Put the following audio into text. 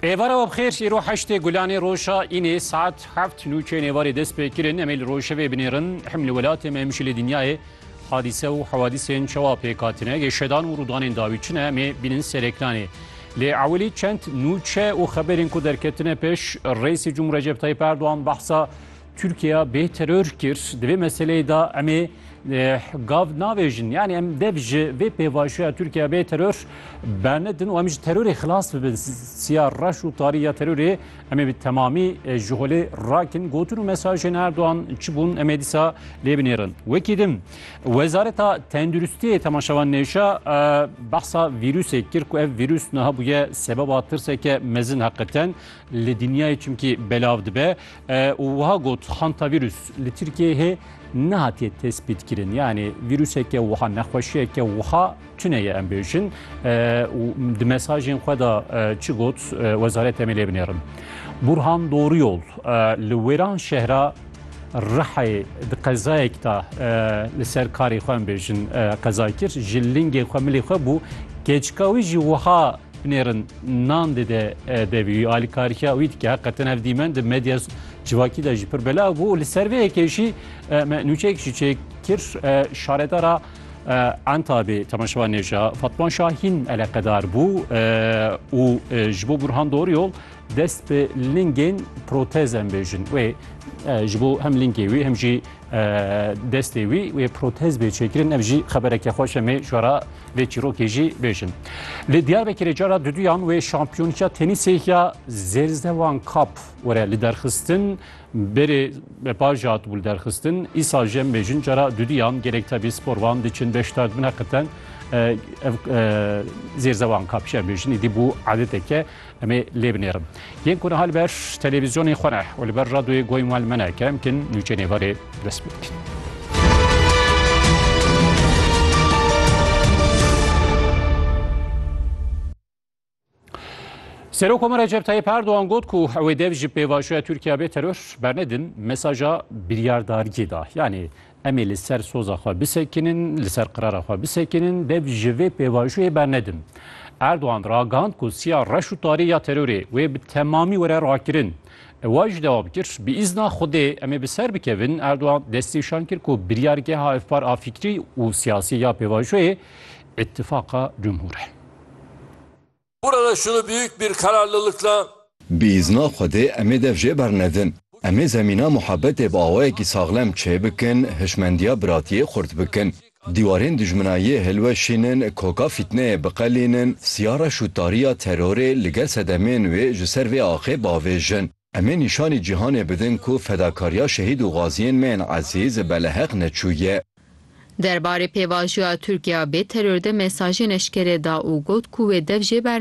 Êvara we bixêr îro heştê Gulanê roja înê saet heft nûçê nêvarê dest pê kirin em ê li rojevê binêrin him li welatê me him jî li dinyayê hadîse û hewadîsên çawa pêk hatine gêşedan û rûdanên dawî çi ne em ê bînin ser ekranê. Lê ewilî çend nûçe û xeberên ku derketine pêş Reîsê Cumhur Recep Tayyip Erdoğan behsa Tirkiye bê terör kir di vê meseleyê da em ê gav navêjin yani em dev ji vê pêvajoya Tirkiye bê terör bernedin û em ji terorê xilas bibin siya reş û tariya terorê em ê bi temamî ji holê rakin gotin û mesajên Erdoğan çi bûn em ê dîsa lê binêrin. Wekî din Wezareta Tenduristiyê temaşevan nêşa behsa vîrusê kir ku ev vîrus niha bûye sebeba tirseke mezin heqeten li dinyayê çimkî belav dibe û wiha got hantavirus li Tirkiyeyê nehatiye tespit kirin yani vîruseke wiha nexweşiyeke wiha tuneye em bêjin û di mesajên xwe da çi got Wezaret em ê lê binêrin. Burhan Doğru Yol li Wêran şehra Rihayê di qezayek da li ser karê xwe em bêjin qeza kir ji lingê xwe milê xwe bû keçikawî jî wiha binêrin nan dide devî alîkariya wî dike heqetin ev dîmen di medya civakî de jî pir belav bû li ser vê yekê jî nûçeyek jî çêkir şaredara Antabê temaşevan nêja Fatma Şahin eleqedar bû û ji bo Burhan Doğru Yol dest bi lingên protez em bêjin wê ji bo hem lingê wî hem jî destê wî wê protez bê çêkirin ev jî xebereke xweş em ê jara vê çîrokê jî bêjin. Li Diyarbekirê cara duduyan wê şampiyonîka tenîsê ya Zêrzevan Cup were li derxistin berê bepaj hatibû li derxistin îsal jî em bêjin cara duduyan gerek tabî sporvan diçin beşdar bin heqeten Zêrzevan Cup jî em bêjin îdî bû adeteke em ê lê binêrin. Yên ku niha li ber televizyonê xwe ne û li ber radyoyê goyên wan li me neke em kin nûçe nêvarê dest pê bikin. Serokoma Recep Tayyip Erdoğan got ku ew dev ji pêvajoya Tirkiye bê terör bernedin mesaja biryardariyê da yani em ê li ser soza xwe bisekinin li ser qirara xwe bisekinin dev ji vê pêvajoyê bernedin. Erdoğan ragihand ku siya reş û tariya terorê wê bi temamî were rakirin. Wa jî devam kir bi îzna Xwedê em ê bi ser bikevin Erdoğan destnîşan kir ku biryargeha evpar a fikrî û siyasî ya pêvajoyê İttifaka Cumhur e. Burada şunu büyük bir kararlılıkla Bîzna Xwedê em ê dev jê bernedin. Em ê zemîna muhabbetê bi awayekî saxlem çê bikin, hişmendiya biratiyê xurt bikin. Dîwarên dijminayê hilweşînin, koka fîtneyê biqelînin, siyara şûtariya terorê li gel sedemên wê ji ser vê axê bavêjin. Em ê nîşanî cîhanê bidin ku fedakariya şehîd û gaziyên me yên ezîz beleheq neçûye. Derbarê pêvajoya Tirkiye bê terör de mesajên eşkere da û got ku wê dev jê